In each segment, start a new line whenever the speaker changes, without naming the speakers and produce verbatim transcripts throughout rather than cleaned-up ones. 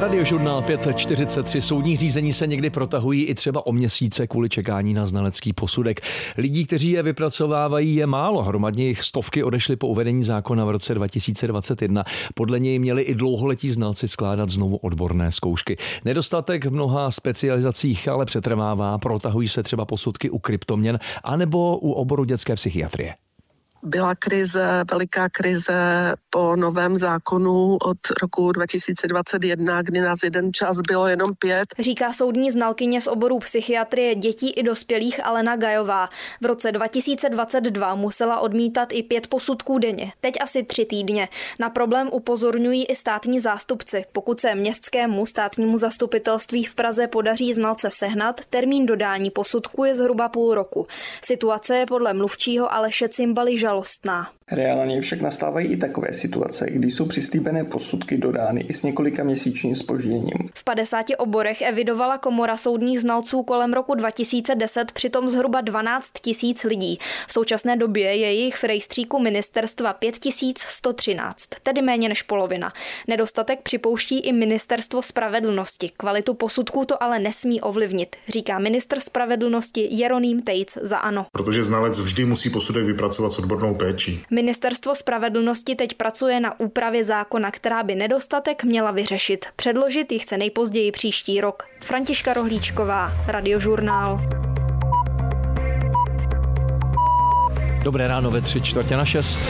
Radiožurnál pět čtyřicet tři. Soudní řízení se někdy protahují i třeba o měsíce kvůli čekání na znalecký posudek. Lidí, kteří je vypracovávají, je málo. Hromadně jich stovky odešly po uvedení zákona v roce dva tisíce dvacet jedna. Podle něj měli i dlouholetí znalci skládat znovu odborné zkoušky. Nedostatek v mnoha specializacích ale přetrvává. Protahují se třeba posudky u kryptoměn anebo u oboru dětské psychiatrie.
Byla krize, veliká krize po novém zákonu od roku dva tisíce dvacet jedna, kdy nás jeden čas bylo jenom pět.
Říká soudní znalkyně z oboru psychiatrie dětí i dospělých Alena Gajová. V roce dva tisíce dvacet dva musela odmítat i pět posudků denně, teď asi tři týdně. Na problém upozorňují i státní zástupci. Pokud se městskému státnímu zastupitelství v Praze podaří znalce sehnat, termín dodání posudku je zhruba půl roku. Situace je podle mluvčího Aleše Cimbaly žalostná.
Reálně však nastávají i takové situace, kdy jsou přislíbené posudky dodány i s několika měsíčním zpožděním.
V padesáti oborech evidovala komora soudních znalců kolem roku dva tisíce deset přitom zhruba dvanáct tisíc lidí. V současné době je jich v rejstříku ministerstva pět tisíc sto třináct, tedy méně než polovina. Nedostatek připouští i Ministerstvo spravedlnosti. Kvalitu posudků to ale nesmí ovlivnit, říká ministr spravedlnosti Jeroným Tejc za ANO.
Protože znalec vždy musí posudek vypracovat s odbornou péčí.
Ministerstvo spravedlnosti teď pracuje na úpravě zákona, která by nedostatek měla vyřešit. Předložit ji chce nejpozději příští rok. Františka Rohlíčková, Radiožurnál.
Dobré ráno ve tři čtvrtě na šest.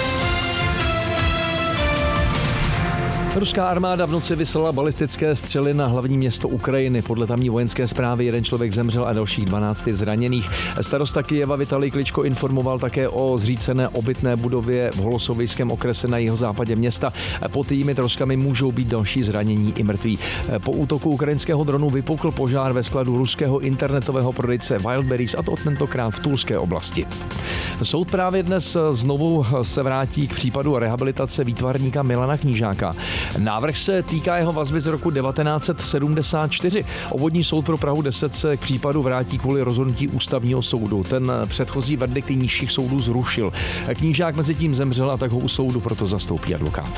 Ruská armáda v noci vyslala balistické střely na hlavní město Ukrajiny. Podle tamní vojenské zprávy jeden člověk zemřel a dalších dvanáct je zraněných. Starosta Kyjeva Vitalij Kličko informoval také o zřícené obytné budově v Holosovejském okrese na jihozápadě města. Pod jejími troskami můžou být další zranění i mrtví. Po útoku ukrajinského dronu vypukl požár ve skladu ruského internetového prodejce Wildberries, a to tentokrát v Tulské oblasti. Soud právě dnes znovu se vrátí k případu rehabilitace výtvarníka Milana Knížáka. Návrh se týká jeho vazby z roku devatenáct set sedmdesát čtyři. Obvodní soud pro Prahu deset se k případu vrátí kvůli rozhodnutí ústavního soudu. Ten předchozí verdikt nižších soudů zrušil. Knížák mezi tím zemřel a tak ho u soudu proto zastoupí advokát.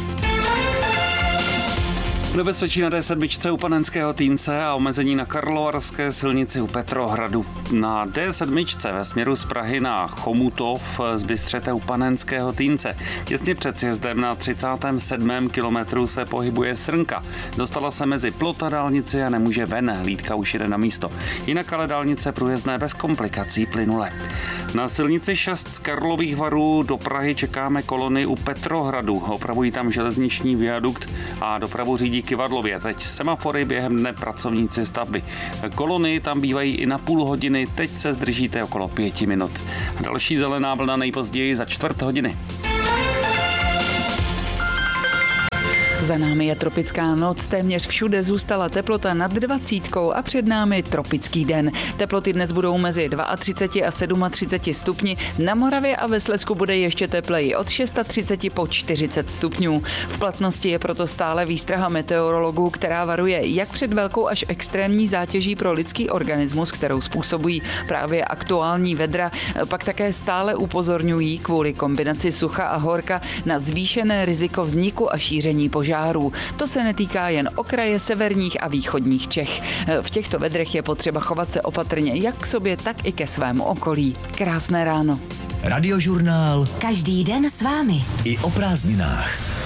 Nebezpečí na D sedm u Panenského Týnce a omezení na Karlovarské silnici u Petrohradu. Na D sedm ve směru z Prahy na Chomutov zbystřete u Panenského Týnce. Těsně před sjezdem na třicátém sedmém kilometru se pohybuje srnka. Dostala se mezi plot a dálnici a nemůže ven. Hlídka už jede na místo. Jinak ale dálnice průjezdné bez komplikací plynule. Na silnici šest z Karlových Varů do Prahy čekáme kolony u Petrohradu. Opravují tam železniční viadukt a dopravu řídí Kyvadlově. Teď semafory, během dne pracovníci stavby. Kolony tam bývají i na půl hodiny, teď se zdržíte okolo pěti minut. Další zelená vlna nejpozději za čtvrt hodiny.
Za námi je tropická noc, téměř všude zůstala teplota nad dvacítkou a před námi tropický den. Teploty dnes budou mezi třicet dva a třicet sedm stupni, na Moravě a ve Slezsku bude ještě tepleji od třicet šest po čtyřicet stupňů. V platnosti je proto stále výstraha meteorologů, která varuje jak před velkou až extrémní zátěží pro lidský organismus, kterou způsobují právě aktuální vedra, pak také stále upozorňují kvůli kombinaci sucha a horka na zvýšené riziko vzniku a šíření požárů. To se netýká jen okraje severních a východních Čech. V těchto vedrech je potřeba chovat se opatrně jak k sobě, tak i ke svému okolí. Krásné ráno.
Radiožurnál.
Každý den s vámi.
I o prázdninách.